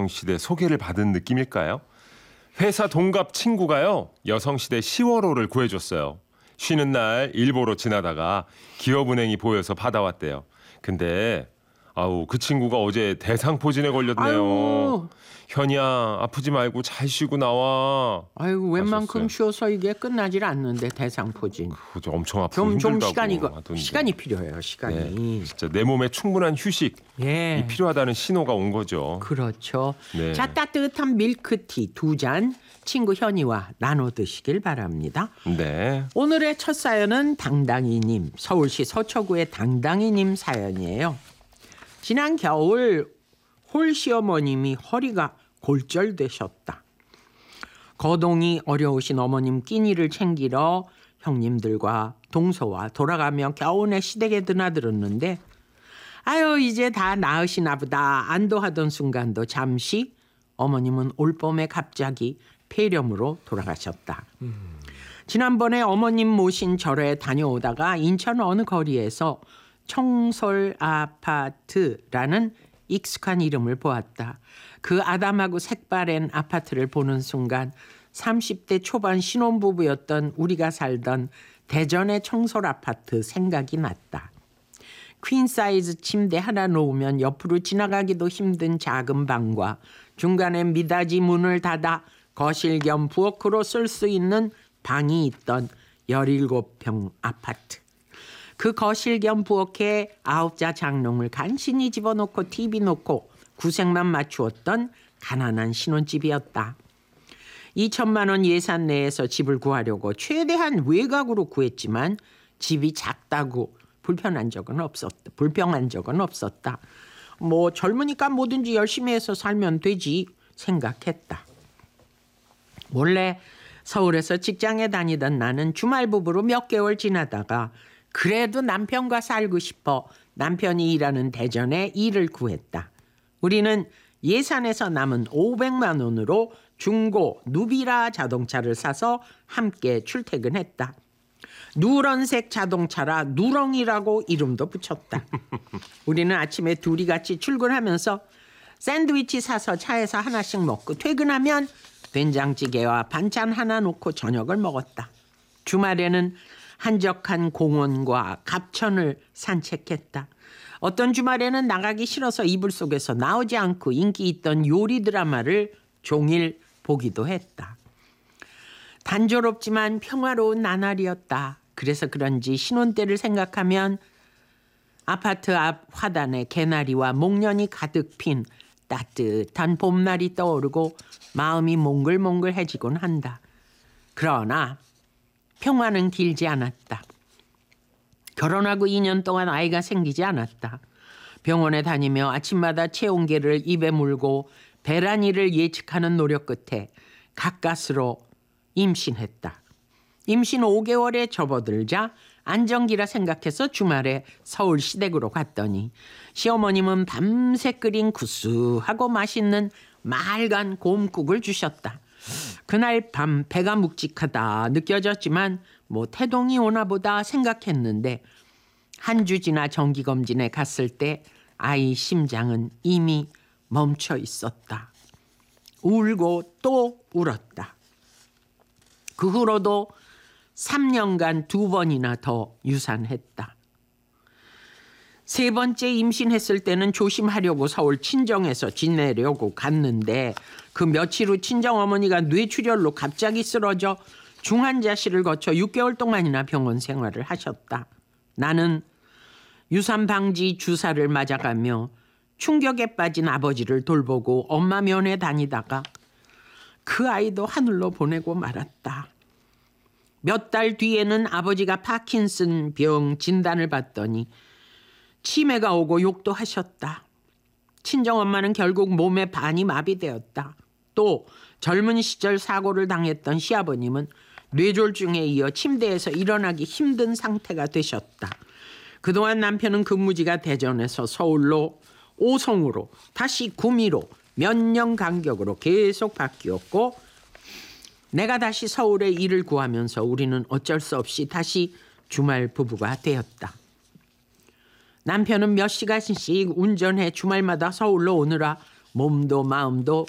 여성시대 소개를 받은 느낌일까요? 회사 동갑 친구가요. 여성시대 10월호를 구해줬어요. 쉬는 날 일보로 지나다가 기업은행이 보여서 받아왔대요. 근데 그 친구가 어제 대상포진에 걸렸네요. 아유. 현이야 아프지 말고 잘 쉬고 나와. 아이고 웬만큼 하셨어요. 쉬어서 이게 끝나질 않는데 대상포진. 그죠, 엄청 아프고 좀 힘들다고 하던데. 시간이 필요해요. 시간이. 네, 진짜 내 몸에 충분한 휴식이 예. 필요하다는 신호가 온 거죠. 그렇죠. 네. 자, 따뜻한 밀크티 2잔 친구 현이와 나눠 드시길 바랍니다. 네. 오늘의 첫 사연은 당당이님, 서울시 서초구의 당당이님 사연이에요. 지난 겨울 홀시어머님이 허리가 골절되셨다. 거동이 어려우신 어머님 끼니를 챙기러 형님들과 동서와 돌아가며 겨우내 시댁에 드나들었는데 아유 이제 다 나으시나 보다 안도하던 순간도 잠시 어머님은 올봄에 갑자기 폐렴으로 돌아가셨다. 지난번에 어머님 모신 절에 다녀오다가 인천 어느 거리에서 청솔 아파트라는 익숙한 이름을 보았다. 그 아담하고 색바랜 아파트를 보는 순간 30대 초반 신혼부부였던 우리가 살던 대전의 청솔 아파트 생각이 났다. 퀸 사이즈 침대 하나 놓으면 옆으로 지나가기도 힘든 작은 방과 중간에 미닫이 문을 닫아 거실 겸 부엌으로 쓸 수 있는 방이 있던 17평 아파트. 그 거실 겸 부엌에 9자 장롱을 간신히 집어넣고 TV 놓고 구색만 맞추었던 가난한 신혼집이었다. 2천만 원 예산 내에서 집을 구하려고 최대한 외곽으로 구했지만 집이 작다고 불평한 적은 없었다. 뭐 젊으니까 뭐든지 열심히 해서 살면 되지 생각했다. 원래 서울에서 직장에 다니던 나는 주말 부부로 몇 개월 지나다가 그래도 남편과 살고 싶어 남편이 일하는 대전에 일을 구했다. 우리는 예산에서 남은 500만 원으로 중고 누비라 자동차를 사서 함께 출퇴근했다. 누런색 자동차라 누렁이라고 이름도 붙였다. 우리는 아침에 둘이 같이 출근하면서 샌드위치 사서 차에서 하나씩 먹고 퇴근하면 된장찌개와 반찬 하나 놓고 저녁을 먹었다. 주말에는 한적한 공원과 갑천을 산책했다. 어떤 주말에는 나가기 싫어서 이불 속에서 나오지 않고 인기 있던 요리 드라마를 종일 보기도 했다. 단조롭지만 평화로운 나날이었다. 그래서 그런지 신혼 때를 생각하면 아파트 앞 화단에 개나리와 목련이 가득 핀 따뜻한 봄날이 떠오르고 마음이 몽글몽글해지곤 한다. 그러나 평화는 길지 않았다. 결혼하고 2년 동안 아이가 생기지 않았다. 병원에 다니며 아침마다 체온계를 입에 물고 배란일을 예측하는 노력 끝에 가까스로 임신했다. 임신 5개월에 접어들자 안정기라 생각해서 주말에 서울 시댁으로 갔더니 시어머님은 밤새 끓인 구수하고 맛있는 맑은 곰국을 주셨다. 그날 밤 배가 묵직하다 느껴졌지만 뭐 태동이 오나 보다 생각했는데 한 주 지나 정기검진에 갔을 때 아이 심장은 이미 멈춰 있었다. 울고 또 울었다. 그 후로도 3년간 2번이나 더 유산했다. 3번째 임신했을 때는 조심하려고 서울 친정에서 지내려고 갔는데 그 며칠 후 친정어머니가 뇌출혈로 갑자기 쓰러져 중환자실을 거쳐 6개월 동안이나 병원 생활을 하셨다. 나는 유산 방지 주사를 맞아가며 충격에 빠진 아버지를 돌보고 엄마 면회 다니다가 그 아이도 하늘로 보내고 말았다. 몇 달 뒤에는 아버지가 파킨슨 병 진단을 받더니 치매가 오고 욕도 하셨다. 친정엄마는 결국 몸의 반이 마비되었다. 또 젊은 시절 사고를 당했던 시아버님은 뇌졸중에 이어 침대에서 일어나기 힘든 상태가 되셨다. 그동안 남편은 근무지가 대전에서 서울로 오송으로 다시 구미로 몇 년 간격으로 계속 바뀌었고 내가 다시 서울에 일을 구하면서 우리는 어쩔 수 없이 다시 주말 부부가 되었다. 남편은 몇 시간씩 운전해 주말마다 서울로 오느라 몸도 마음도